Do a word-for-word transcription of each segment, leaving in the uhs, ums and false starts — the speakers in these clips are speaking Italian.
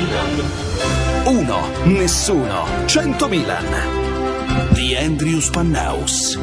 Milan. Uno, nessuno, cento Milan. The Andrew Spannaus.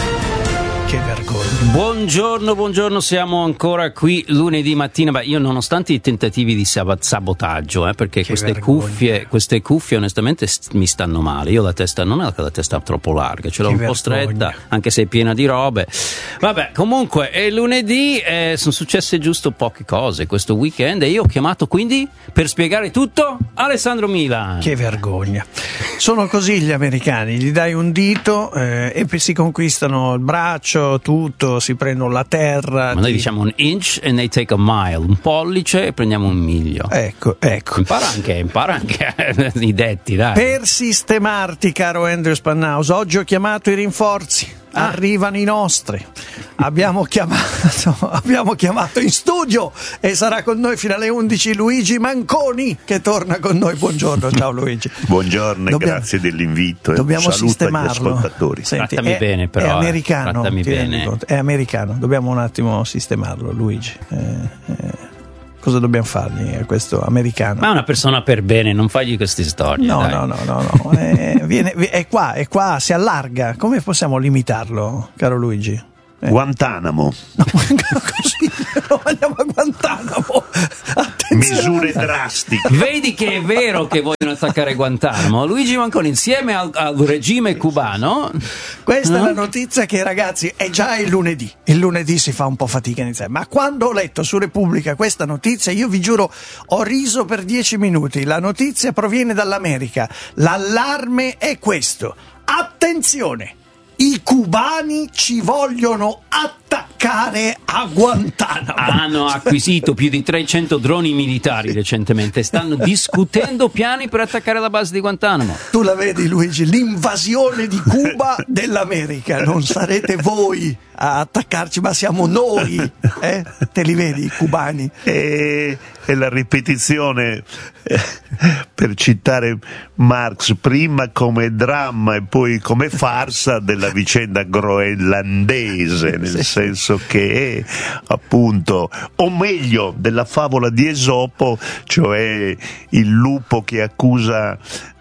Che vergogna. Buongiorno, buongiorno, siamo ancora qui lunedì mattina. Beh, io nonostante i tentativi di sabotaggio, eh, perché queste cuffie, queste cuffie onestamente st- mi stanno male. Io la testa non è che la testa è troppo larga, ce l'ho che un vergogna. po' stretta, anche se è piena di robe. Vabbè, comunque è lunedì, eh, sono successe giusto poche cose questo weekend e io ho chiamato quindi per spiegare tutto Alessandro Milan. Che vergogna. Sono così gli americani, gli dai un dito eh, e poi si conquistano il braccio, tutto, si prendono la terra. Ma noi ti... diciamo un inch and they take a mile, un pollice e prendiamo un miglio. Ecco, ecco. Impara anche, impara anche i detti, dai. Per sistemarti, caro Andrew Spannaus, oggi ho chiamato i rinforzi. Ah. Arrivano i nostri. Abbiamo chiamato, abbiamo chiamato in studio e sarà con noi fino alle undici Luigi Manconi che torna con noi. Buongiorno, ciao Luigi. Buongiorno e dobbiamo, grazie dell'invito. Dobbiamo Saluto sistemarlo. agli ascoltatori. Senti, trattami è, bene, però. È americano. Trattami bene. È americano. Dobbiamo un attimo sistemarlo, Luigi. Eh, eh. Cosa dobbiamo fargli a questo americano? Ma è una persona per bene, non fagli queste storie. No, dai. no, no, no, no. eh, viene, è qua, è qua, si allarga. Come possiamo limitarlo, caro Luigi? Eh. Guantanamo. No, così no, andiamo a Guantanamo. Attenzione. Misure drastiche. Vedi che è vero che vogliono attaccare Guantanamo. Luigi Manconi insieme al, al regime cubano. Questa no? È la notizia che, ragazzi, è già il lunedì. Il lunedì si fa un po' fatica a iniziare. Ma quando ho letto su Repubblica questa notizia, io vi giuro, ho riso per dieci minuti. La notizia proviene dall'America. L'allarme è questo. Attenzione! I cubani ci vogliono attaccare a Guantanamo. Hanno acquisito più di trecento droni militari recentemente. Stanno discutendo piani per attaccare la base di Guantanamo. Tu la vedi, Luigi? L'invasione di Cuba dell'America. Non sarete voi a attaccarci, ma siamo noi. Eh? Te li vedi, i cubani? E, e la ripetizione, eh, per citare Marx, prima come dramma e poi come farsa della vicenda groenlandese, nel sì. senso che appunto, o meglio della favola di Esopo, cioè il lupo che accusa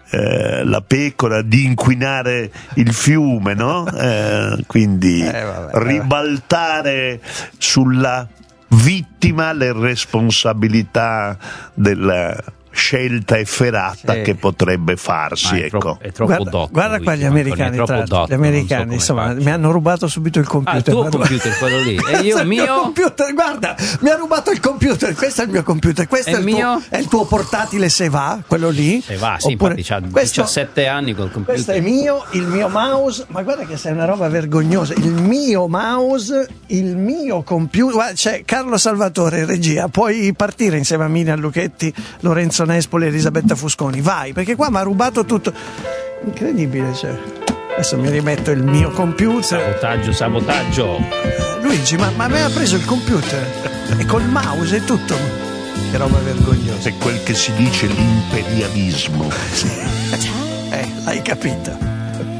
Eh, la pecora di inquinare il fiume, no? Eh, quindi eh, vabbè, ribaltare sulla vittima le responsabilità della scelta efferata sì. che potrebbe farsi. È, ecco. troppo, è troppo guarda, dotto. Guarda qua gli americani, tra dotto, gli americani so insomma, faccio. Mi hanno rubato subito il computer. Ah, il tuo computer, quello lì. E io il mio... mio computer, guarda, mi ha rubato il computer. Questo è il mio computer. Questo è il, mio? Tuo, è il tuo portatile se va, quello lì. Se va, sì, oppure, infatti c'ha questo, diciassette anni col computer. Questo è mio, il mio mouse. Ma guarda che sei una roba vergognosa. Il mio mouse, il mio computer. Guarda, c'è Carlo Salvatore in regia. Puoi partire insieme a Mina Lucchetti, Lorenzo Nespoli e Elisabetta Fusconi, vai, perché qua mi ha rubato tutto. Incredibile, cioè. Adesso mi rimetto il mio computer. Sabotaggio, sabotaggio. Luigi, ma, ma mi ha preso il computer e col mouse e tutto. Che roba vergognosa. È quel che si dice l'imperialismo. Eh, l'hai capito.